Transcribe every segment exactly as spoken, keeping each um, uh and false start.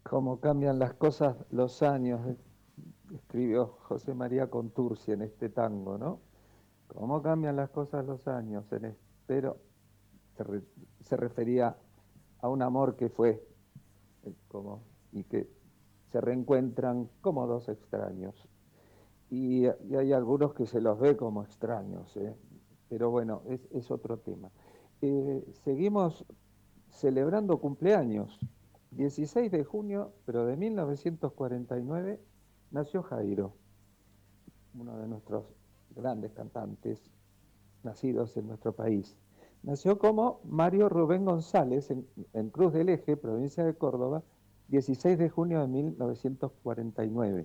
Cómo cambian las cosas los años, eh, escribió José María Contursi en este tango, ¿no? Cómo cambian las cosas los años, en es- pero se, re- se refería a un amor que fue, eh, como, y que se reencuentran como dos extraños. Y, y hay algunos que se los ve como extraños, ¿eh? Pero bueno, es, es otro tema. Eh, seguimos celebrando cumpleaños. dieciséis de junio, pero de mil novecientos cuarenta y nueve, nació Jairo, uno de nuestros grandes cantantes nacidos en nuestro país. Nació como Mario Rubén González en, en Cruz del Eje, provincia de Córdoba, dieciséis de junio de mil novecientos cuarenta y nueve.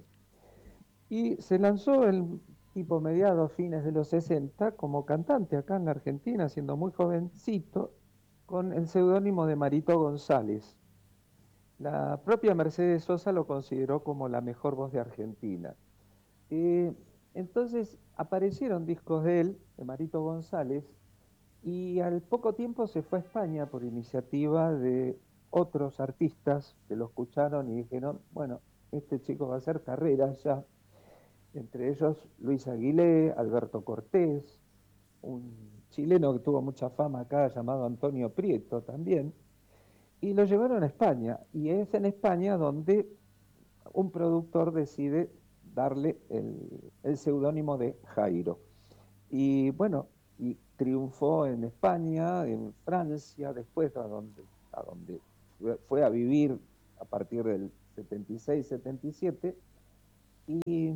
Y se lanzó el tipo mediados, fines de los sesenta, como cantante acá en la Argentina, siendo muy jovencito, con el seudónimo de Marito González. La propia Mercedes Sosa lo consideró como la mejor voz de Argentina. Eh, entonces aparecieron discos de él, de Marito González, y al poco tiempo se fue a España por iniciativa de otros artistas que lo escucharon y dijeron, bueno, este chico va a hacer carrera ya, entre ellos Luis Aguilé, Alberto Cortés, un chileno que tuvo mucha fama acá llamado Antonio Prieto también, y lo llevaron a España, y es en España donde un productor decide darle el, el seudónimo de Jairo. Y bueno, y triunfó en España, en Francia, después a donde, a donde fue a vivir a partir del setenta y seis, setenta y siete, y,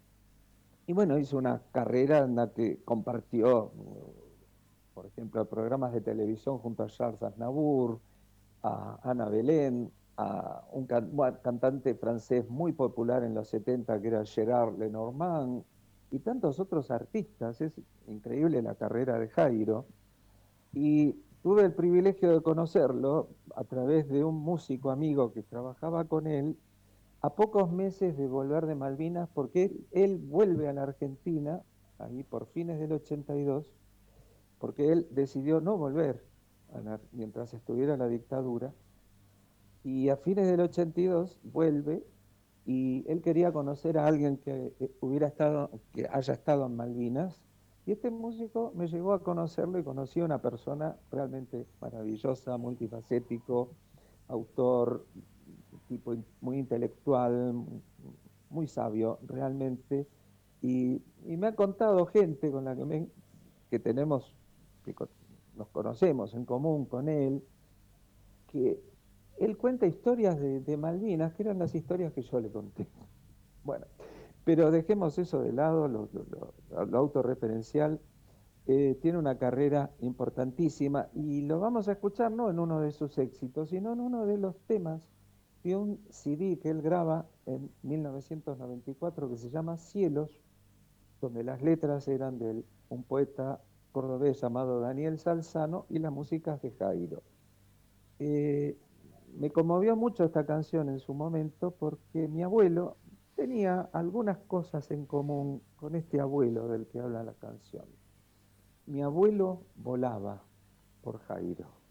y bueno, hizo una carrera en la que compartió, por ejemplo, programas de televisión junto a Charles Aznavour, a Ana Belén, a un can bueno, cantante francés muy popular en los setenta que era Gerard Lenormand, y tantos otros artistas. Es increíble la carrera de Jairo. Y tuve el privilegio de conocerlo a través de un músico amigo que trabajaba con él a pocos meses de volver de Malvinas, porque él, él vuelve a la Argentina, ahí por fines del ochenta y dos, porque él decidió no volver a la, mientras estuviera la dictadura, y a fines del ochenta y dos vuelve y él quería conocer a alguien que eh, hubiera estado, que haya estado en Malvinas. Y este músico me llevó a conocerlo y conocí a una persona realmente maravillosa, multifacético, autor, tipo muy intelectual, muy sabio realmente. Y, y me ha contado gente con la que, me, que tenemos, que nos conocemos en común con él, que él cuenta historias de, de Malvinas, que eran las historias que yo le conté. Bueno, pero dejemos eso de lado, lo, lo, lo, lo autorreferencial. Eh, tiene una carrera importantísima y lo vamos a escuchar no en uno de sus éxitos, sino en uno de los temas de un C D que él graba en mil novecientos noventa y cuatro que se llama Cielos, donde las letras eran de un poeta cordobés llamado Daniel Salzano y las músicas de Jairo. Eh, Me conmovió mucho esta canción en su momento porque mi abuelo tenía algunas cosas en común con este abuelo del que habla la canción. Mi abuelo volaba por Jairo.